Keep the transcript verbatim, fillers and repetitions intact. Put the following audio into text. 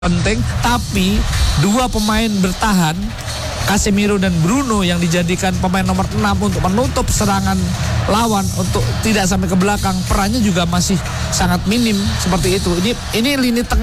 penting, tapi dua pemain bertahan Casemiro dan Bruno yang dijadikan pemain nomor enam untuk menutup serangan lawan untuk tidak sampai ke belakang, perannya juga masih sangat minim seperti itu. Ini ini lini tengah